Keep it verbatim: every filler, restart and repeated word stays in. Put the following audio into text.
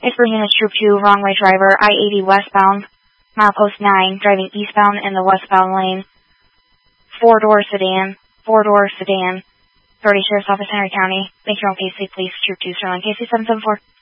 Express Unit Troop two, wrong way driver, I eighty westbound, milepost nine, driving eastbound in the westbound lane. Four-door sedan, four-door sedan, Authority Sheriff's Office, Henry County. Make your own K C, please. Troop two, Sterling, K C seven seven four.